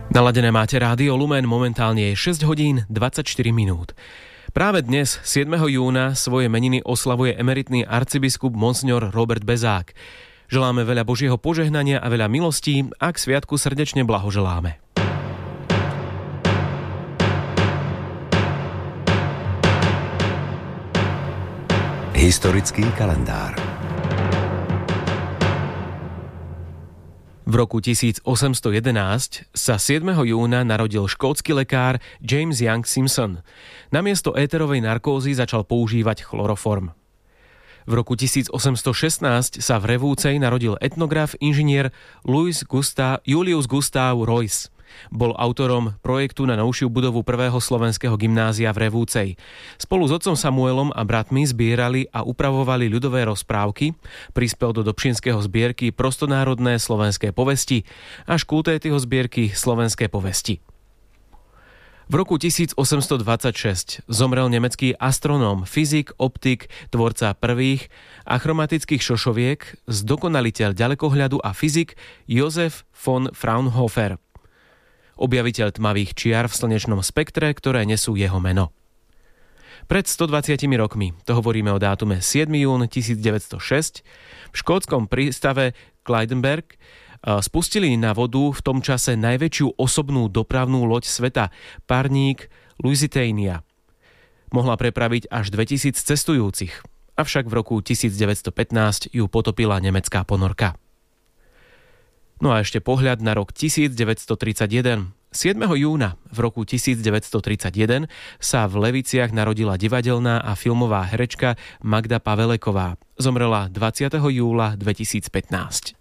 Naladené máte rádio Lumen, momentálne je 6 hodín 24 minút. Práve dnes, 7. júna, svoje meniny oslavuje emeritný arcibiskup Monsignor Robert Bezák. Želáme veľa Božieho požehnania a veľa milostí a k sviatku srdečne blahoželáme. Historický kalendár. V roku 1811 sa 7. júna narodil škótsky lekár James Young Simpson. Namiesto éterovej narkózy začal používať chloroform. V roku 1816 sa v Revúcej narodil etnograf, inžinier Julius Gustav Royce. Bol autorom projektu na novšiu budovu prvého slovenského gymnázia v Revúcej. Spolu s otcom Samuelom a bratmi zbierali a upravovali ľudové rozprávky, prispel do Dobšinského zbierky Prostonárodné slovenské povesti a Škultétyho zbierky Slovenské povesti. V roku 1826 zomrel nemecký astronóm, fyzik, optik, tvorca prvých achromatických šošoviek, zdokonaliteľ ďalekohľadu a fyzik Josef von Fraunhofer, objaviteľ tmavých čiar v slnečnom spektre, ktoré nesú jeho meno. Pred 120 rokmi, to hovoríme o dátume 7. jún 1906, v škótskom prístave Clydebank spustili na vodu v tom čase najväčšiu osobnú dopravnú loď sveta, parník Lusitania. Mohla prepraviť až 2000 cestujúcich, avšak v roku 1915 ju potopila nemecká ponorka. No a ešte pohľad na rok 1931. 7. júna v roku 1931 sa v Leviciach narodila divadelná a filmová herečka Magda Paveleková. Zomrela 20. júla 2015.